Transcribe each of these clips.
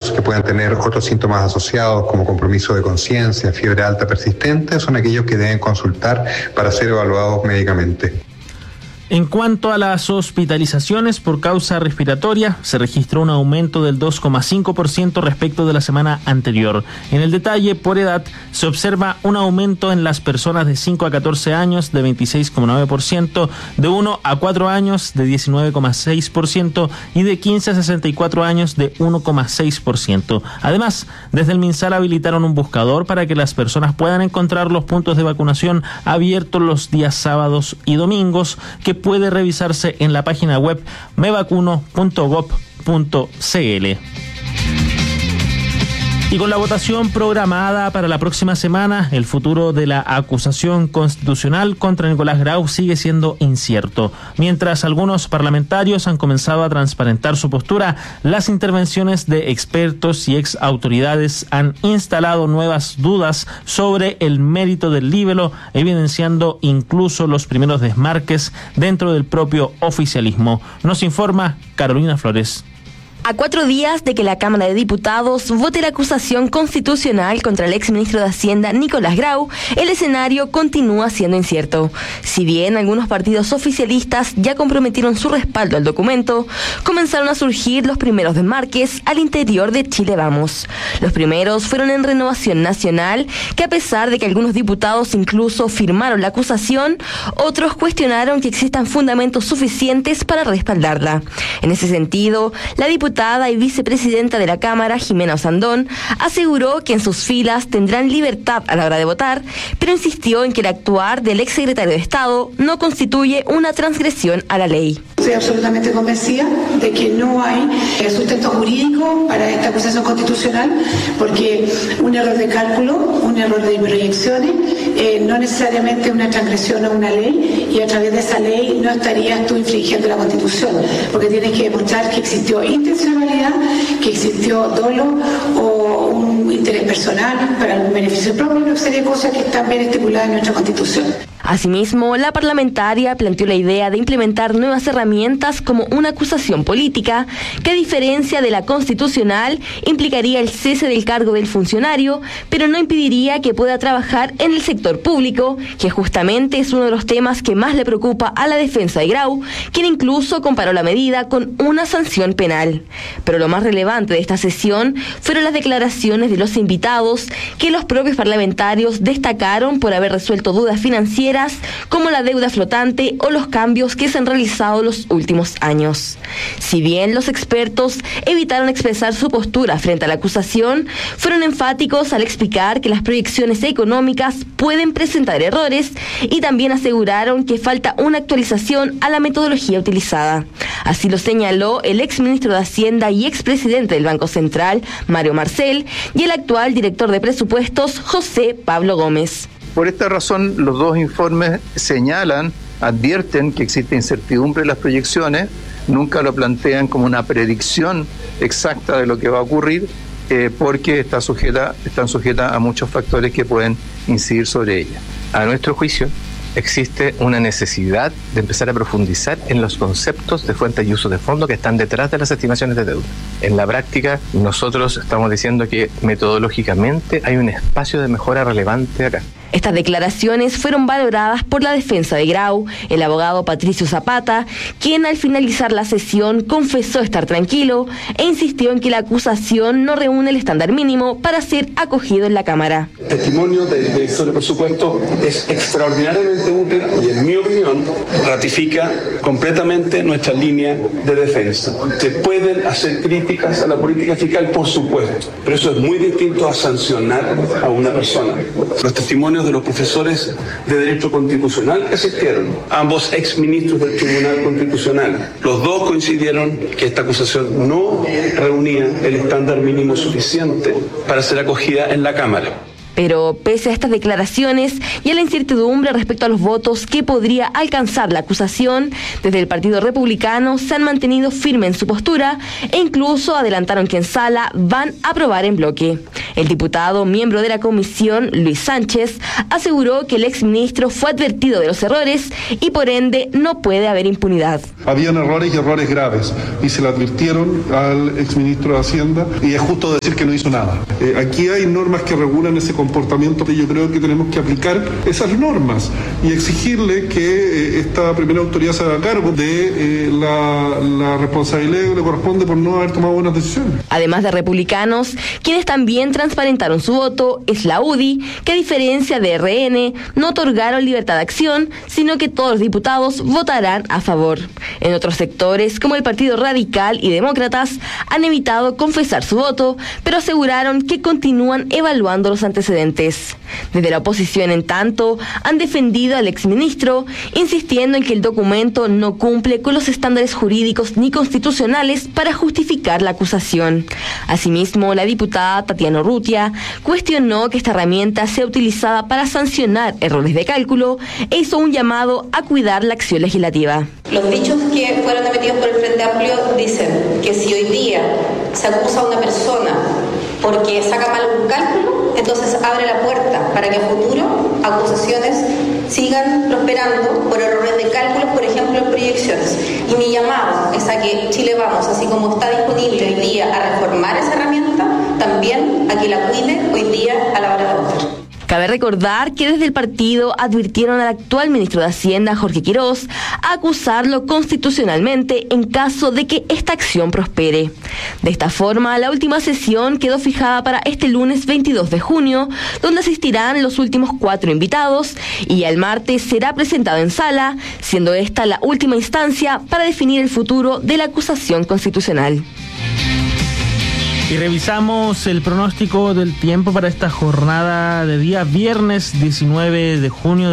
casos que puedan tener otros síntomas asociados como compromiso de conciencia, fiebre alta persistente, son aquellos que deben consultar para ser evaluados médicamente. En cuanto a las hospitalizaciones por causa respiratoria, se registró un aumento del 2,5% respecto de la semana anterior. En el detalle, por edad, se observa un aumento en las personas de 5 a 14 años de 26,9%, de 1 a 4 años de 19,6% y de 15 a 64 años de 1,6%. Además, desde el MinSal habilitaron un buscador para que las personas puedan encontrar los puntos de vacunación abiertos los días sábados y domingos, que puede revisarse en la página web mevacuno.gov.cl. Y con la votación programada para la próxima semana, el futuro de la acusación constitucional contra Nicolás Grau sigue siendo incierto. Mientras algunos parlamentarios han comenzado a transparentar su postura, las intervenciones de expertos y ex autoridades han instalado nuevas dudas sobre el mérito del líbelo, evidenciando incluso los primeros desmarques dentro del propio oficialismo. Nos informa Carolina Flores. A 4 días de que la Cámara de Diputados vote la acusación constitucional contra el exministro de Hacienda Nicolás Grau, el escenario continúa siendo incierto. Si bien algunos partidos oficialistas ya comprometieron su respaldo al documento, comenzaron a surgir los primeros desmarques al interior de Chile Vamos. Los primeros fueron en Renovación Nacional, que a pesar de que algunos diputados incluso firmaron la acusación, otros cuestionaron que existan fundamentos suficientes para respaldarla. En ese sentido, la diputada y vicepresidenta de la Cámara, Jimena Osandón, aseguró que en sus filas tendrán libertad a la hora de votar, pero insistió en que el actuar del exsecretario de Estado no constituye una transgresión a la ley. Estoy absolutamente convencida de que no hay sustento jurídico para esta acusación constitucional, porque un error de cálculo, un error de proyecciones, no necesariamente una transgresión a una ley, y a través de esa ley no estarías tú infringiendo la Constitución, porque tienes que demostrar que existió intencionalidad, que existió dolo o un interés personal para algún beneficio propio, una serie de cosas que están bien estipuladas en nuestra Constitución. Asimismo, la parlamentaria planteó la idea de implementar nuevas herramientas como una acusación política, que a diferencia de la constitucional, implicaría el cese del cargo del funcionario, pero no impediría que pueda trabajar en el sector público, que justamente es uno de los temas que más le preocupa a la defensa de Grau, quien incluso comparó la medida con una sanción penal. Pero lo más relevante de esta sesión fueron las declaraciones de los invitados, que los propios parlamentarios destacaron por haber resuelto dudas financieras como la deuda flotante o los cambios que se han realizado los últimos años. Si bien los expertos evitaron expresar su postura frente a la acusación, fueron enfáticos al explicar que las proyecciones económicas pueden presentar errores, y también aseguraron que falta una actualización a la metodología utilizada. Así lo señaló el exministro de Hacienda y expresidente del Banco Central, Mario Marcel, y el actual director de presupuestos, José Pablo Gómez. Por esta razón, los dos informes advierten que existe incertidumbre en las proyecciones, nunca lo plantean como una predicción exacta de lo que va a ocurrir, porque están sujetas a muchos factores que pueden incidir sobre ella. A nuestro juicio, existe una necesidad de empezar a profundizar en los conceptos de fuentes y usos de fondo que están detrás de las estimaciones de deuda. En la práctica, nosotros estamos diciendo que metodológicamente hay un espacio de mejora relevante acá. Estas declaraciones fueron valoradas por la defensa de Grau, el abogado Patricio Zapata, quien al finalizar la sesión confesó estar tranquilo e insistió en que la acusación no reúne el estándar mínimo para ser acogido en la Cámara. El testimonio del director de presupuesto es extraordinariamente útil y, en mi opinión, ratifica completamente nuestra línea de defensa. Se pueden hacer críticas a la política fiscal, por supuesto, pero eso es muy distinto a sancionar a una persona. Los testimonios de los profesores de Derecho Constitucional que asistieron, ambos exministros del Tribunal Constitucional, los dos coincidieron que esta acusación no reunía el estándar mínimo suficiente para ser acogida en la Cámara. Pero pese a estas declaraciones y a la incertidumbre respecto a los votos que podría alcanzar la acusación, desde el Partido Republicano se han mantenido firmes en su postura e incluso adelantaron que en sala van a aprobar en bloque. El diputado, miembro de la comisión, Luis Sánchez, aseguró que el exministro fue advertido de los errores y por ende no puede haber impunidad. Habían errores y errores graves y se le advirtieron al exministro de Hacienda y es justo decir que no hizo nada. Aquí hay normas que regulan ese comportamiento y yo creo que tenemos que aplicar esas normas y exigirle que esta primera autoridad se haga cargo de la responsabilidad que le corresponde por no haber tomado buenas decisiones. Además de republicanos, quienes también transparentaron su voto es la UDI, que a diferencia de RN no otorgaron libertad de acción, sino que todos los diputados votarán a favor. En otros sectores, como el Partido Radical y Demócratas, han evitado confesar su voto, pero aseguraron que continúan evaluando los antecedentes. Desde la oposición, en tanto, han defendido al exministro, insistiendo en que el documento no cumple con los estándares jurídicos ni constitucionales para justificar la acusación. Asimismo, la diputada Tatiana Urrutia cuestionó que esta herramienta sea utilizada para sancionar errores de cálculo e hizo un llamado a cuidar la acción legislativa. Los dichos que fueron emitidos por el Frente Amplio dicen que si hoy día se acusa a una persona porque saca mal un cálculo, entonces abre la puerta para que a futuro acusaciones sigan prosperando por errores de cálculos, por ejemplo, en proyecciones. Y mi llamado es a que Chile Vamos, así como está disponible hoy día a reformar esa herramienta, también a que la cuide hoy día a la hora de votar. Cabe recordar que desde el partido advirtieron al actual ministro de Hacienda, Jorge Quirós, a acusarlo constitucionalmente en caso de que esta acción prospere. De esta forma, la última sesión quedó fijada para este lunes 22 de junio, donde asistirán los últimos 4 invitados, y el martes será presentado en sala, siendo esta la última instancia para definir el futuro de la acusación constitucional. Y revisamos el pronóstico del tiempo para esta jornada de día viernes 19 de junio de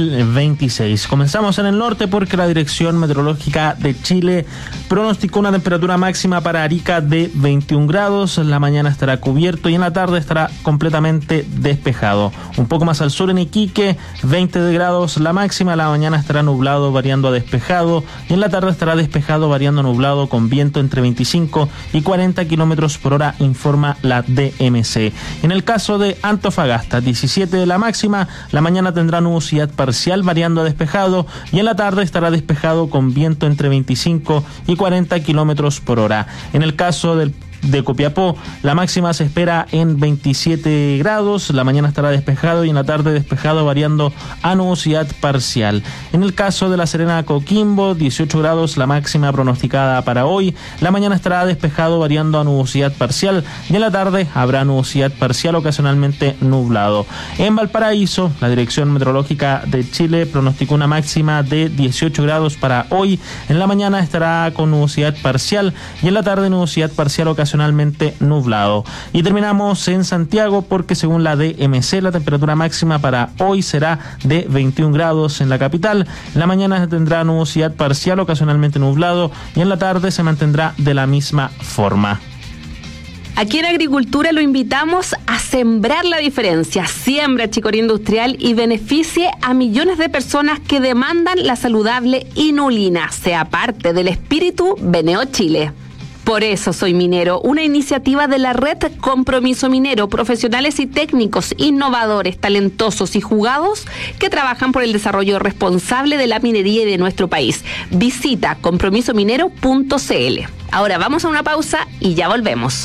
2026. Comenzamos en el norte porque la Dirección Meteorológica de Chile pronosticó una temperatura máxima para Arica de 21 grados. En la mañana estará cubierto y en la tarde estará completamente despejado. Un poco más al sur en Iquique, 20 grados la máxima. La mañana estará nublado variando a despejado y en la tarde estará despejado variando a nublado con viento entre 25 y 40 kilómetros por hora, informa la DMC. En el caso de Antofagasta, 17 de la máxima, la mañana tendrá nubosidad parcial variando a despejado y en la tarde estará despejado con viento entre 25 y 40 kilómetros por hora. En el caso de Copiapó, la máxima se espera en 27 grados, la mañana estará despejado y en la tarde despejado variando a nubosidad parcial. En el caso de La Serena, Coquimbo, 18 grados la máxima pronosticada para hoy, la mañana estará despejado variando a nubosidad parcial y en la tarde habrá nubosidad parcial ocasionalmente nublado. En Valparaíso, la Dirección Meteorológica de Chile pronosticó una máxima de 18 grados para hoy, en la mañana estará con nubosidad parcial y en la tarde nubosidad parcial ocasionalmente nublado. Y terminamos en Santiago porque según la DMC la temperatura máxima para hoy será de 21 grados en la capital. En la mañana tendrá nubosidad parcial ocasionalmente nublado y en la tarde se mantendrá de la misma forma. Aquí en Agricultura lo invitamos a sembrar la diferencia. Siembra chicoría industrial y beneficie a millones de personas que demandan la saludable inulina. Sea parte del espíritu Beneo Chile. Por eso soy minero, una iniciativa de la red Compromiso Minero, profesionales y técnicos innovadores, talentosos y jugados que trabajan por el desarrollo responsable de la minería y de nuestro país. Visita compromisominero.cl. Ahora vamos a una pausa y ya volvemos.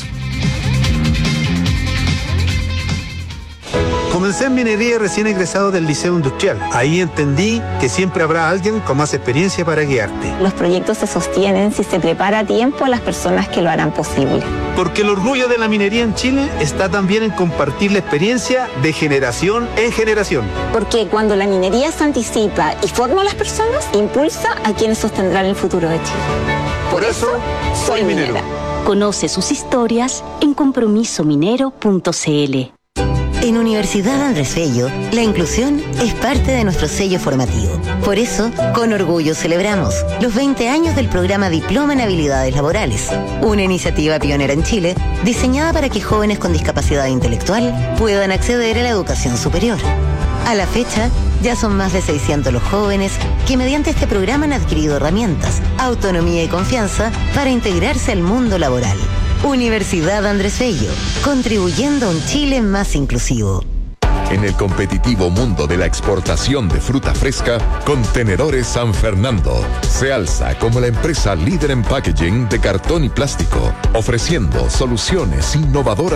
Comencé en minería recién egresado del Liceo Industrial. Ahí entendí que siempre habrá alguien con más experiencia para guiarte. Los proyectos se sostienen si se prepara a tiempo a las personas que lo harán posible. Porque el orgullo de la minería en Chile está también en compartir la experiencia de generación en generación. Porque cuando la minería se anticipa y forma a las personas, impulsa a quienes sostendrán el futuro de Chile. Por eso, soy minero. Conoce sus historias en compromisominero.cl. En Universidad Andrés Bello, la inclusión es parte de nuestro sello formativo. Por eso, con orgullo celebramos los 20 años del programa Diploma en Habilidades Laborales, una iniciativa pionera en Chile diseñada para que jóvenes con discapacidad intelectual puedan acceder a la educación superior. A la fecha, ya son más de 600 los jóvenes que mediante este programa han adquirido herramientas, autonomía y confianza para integrarse al mundo laboral. Universidad Andrés Bello, contribuyendo a un Chile más inclusivo. En el competitivo mundo de la exportación de fruta fresca, Contenedores San Fernando se alza como la empresa líder en packaging de cartón y plástico, ofreciendo soluciones innovadoras